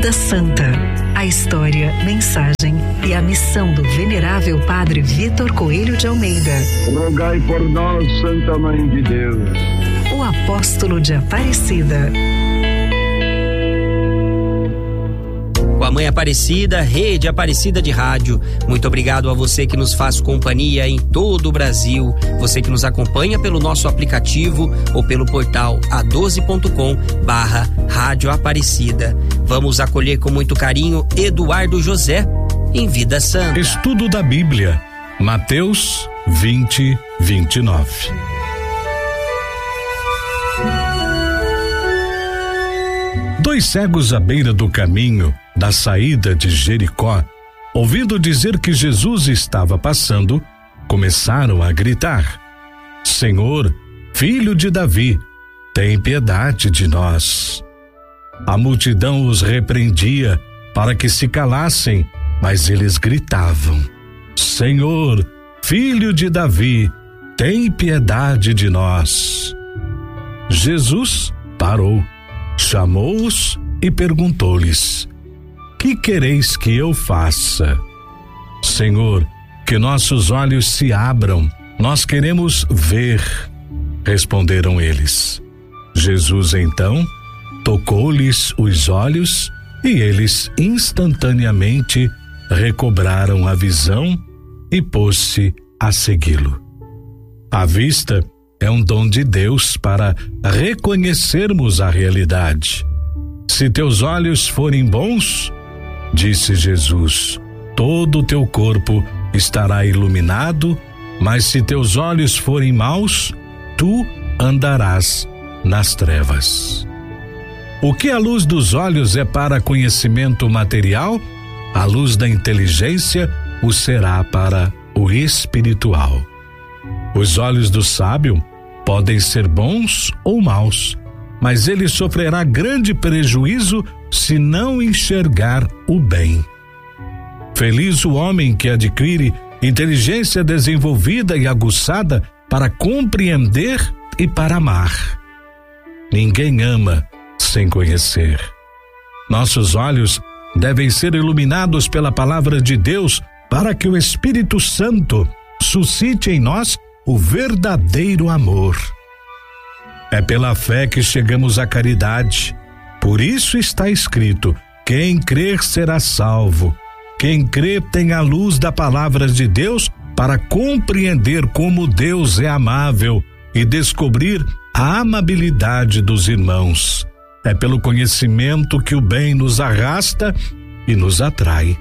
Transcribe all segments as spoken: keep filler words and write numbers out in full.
Vida Santa. A história, mensagem e a missão do venerável Padre Vitor Coelho de Almeida. Rogai por nós, Santa Mãe de Deus. O apóstolo de Aparecida. Com a Mãe Aparecida, Rede Aparecida de Rádio. Muito obrigado a você que nos faz companhia em todo o Brasil. Você que nos acompanha pelo nosso aplicativo ou pelo portal a doze ponto com barra Rádio Aparecida. Vamos acolher com muito carinho Eduardo José em Vida Santa. Estudo da Bíblia, Mateus vinte, vinte e nove. Dois cegos à beira do caminho da saída de Jericó, ouvindo dizer que Jesus estava passando, começaram a gritar: Senhor, filho de Davi, tem piedade de nós. A multidão os repreendia para que se calassem, mas eles gritavam: Senhor, filho de Davi, tem piedade de nós. Jesus parou, chamou-os e perguntou-lhes: Que quereis que eu faça? Senhor, que nossos olhos se abram, nós queremos ver. Responderam eles. Jesus então tocou-lhes os olhos e eles instantaneamente recobraram a visão e pôs-se a segui-lo. A vista é um dom de Deus para reconhecermos a realidade. Se teus olhos forem bons, disse Jesus, todo o teu corpo estará iluminado, mas se teus olhos forem maus, tu andarás nas trevas. O que a luz dos olhos é para conhecimento material, a luz da inteligência o será para o espiritual. Os olhos do sábio podem ser bons ou maus, mas ele sofrerá grande prejuízo se não enxergar o bem. Feliz o homem que adquire inteligência desenvolvida e aguçada para compreender e para amar. Ninguém ama sem conhecer. Nossos olhos devem ser iluminados pela palavra de Deus para que o Espírito Santo suscite em nós o verdadeiro amor. É pela fé que chegamos à caridade. Por isso está escrito: quem crer será salvo. Quem crê tem a luz da palavra de Deus para compreender como Deus é amável e descobrir a amabilidade dos irmãos. É pelo conhecimento que o bem nos arrasta e nos atrai.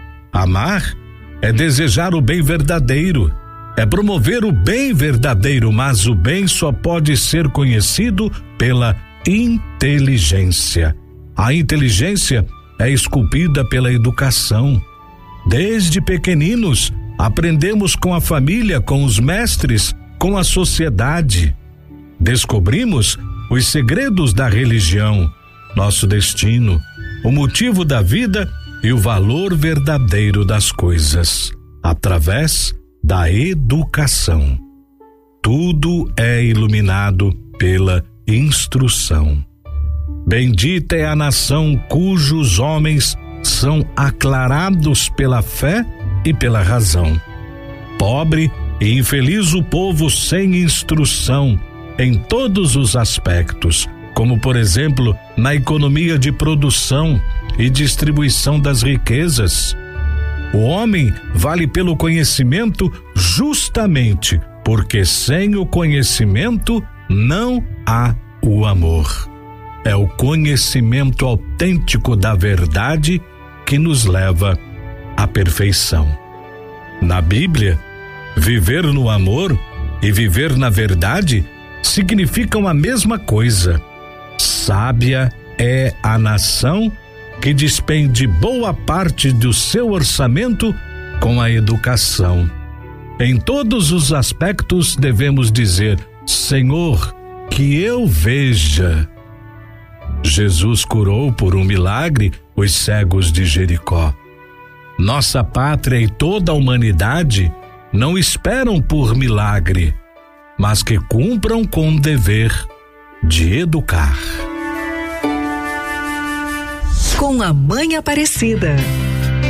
Amar é desejar o bem verdadeiro, é promover o bem verdadeiro, mas o bem só pode ser conhecido pela inteligência. A inteligência é esculpida pela educação. Desde pequeninos, aprendemos com a família, com os mestres, com a sociedade. Descobrimos os segredos da religião, nosso destino, o motivo da vida e o valor verdadeiro das coisas, através da educação. Tudo é iluminado pela instrução. Bendita é a nação cujos homens são aclarados pela fé e pela razão. Pobre e infeliz o povo sem instrução em todos os aspectos, como por exemplo na economia de produção e distribuição das riquezas. O homem vale pelo conhecimento justamente porque sem o conhecimento não há o amor. É o conhecimento autêntico da verdade que nos leva à perfeição. Na Bíblia, viver no amor e viver na verdade significam a mesma coisa. Sábia é a nação que despende boa parte do seu orçamento com a educação. Em todos os aspectos devemos dizer: Senhor, que eu veja. Jesus curou por um milagre os cegos de Jericó. Nossa pátria e toda a humanidade não esperam por milagre, mas que cumpram com o dever de educar. com a Mãe Aparecida.